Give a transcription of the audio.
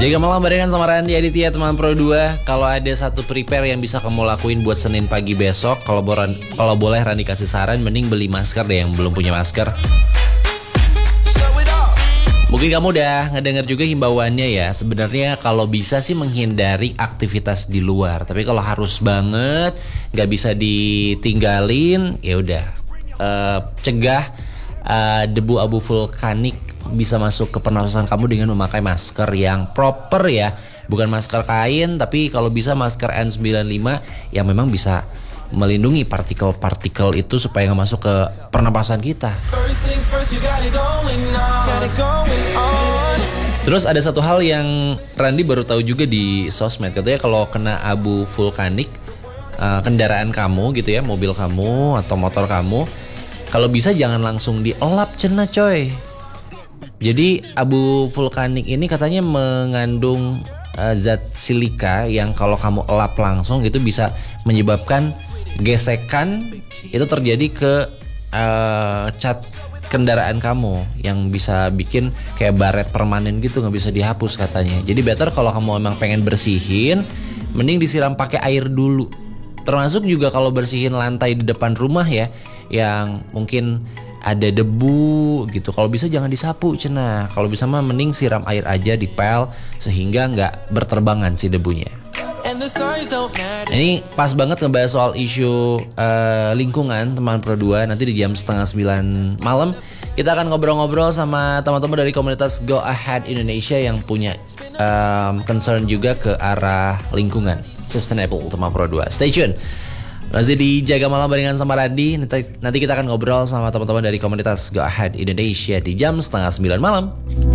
Jaga malam barengan sama Randy Aditya teman Pro 2. Kalau ada satu prepare yang bisa kamu lakuin buat Senin pagi besok, kalau boleh Randy kasih saran, mending beli masker deh yang belum punya masker. Mungkin kamu udah ngedenger juga himbauannya ya. Sebenarnya kalau bisa sih menghindari aktivitas di luar. Tapi kalau harus banget, nggak bisa ditinggalin, ya udah cegah debu abu vulkanik bisa masuk ke pernafasan kamu dengan memakai masker yang proper ya. Bukan masker kain, tapi kalau bisa masker N95 yang memang bisa melindungi partikel-partikel itu supaya nggak masuk ke pernapasan kita. Terus ada satu hal yang Randy baru tahu juga di sosmed. Katanya kalau kena abu vulkanik, kendaraan kamu gitu ya, mobil kamu atau motor kamu, kalau bisa jangan langsung dielap cenah coy. Jadi abu vulkanik ini katanya mengandung zat silika yang kalau kamu elap langsung itu bisa menyebabkan gesekan itu terjadi ke cat kendaraan kamu yang bisa bikin kayak baret permanen gitu, nggak bisa dihapus katanya. Jadi better kalau kamu emang pengen bersihin, mending disiram pakai air dulu. Termasuk juga kalau bersihin lantai di depan rumah ya, yang mungkin ada debu gitu, kalau bisa jangan disapu cenah. Kalau bisa mah mending siram air aja di pel sehingga nggak berterbangan si debunya. Ini pas banget ngebahas soal isu lingkungan teman Pro 2. Nanti di jam 8:30 malam kita akan ngobrol-ngobrol sama teman-teman dari komunitas Go Ahead Indonesia yang punya concern juga ke arah lingkungan sustainable teman Pro 2. Stay tune. Masih di Jaga Malam barengan sama Randy. Nanti kita akan ngobrol sama teman-teman dari komunitas Go Ahead Indonesia di jam 8:30 malam.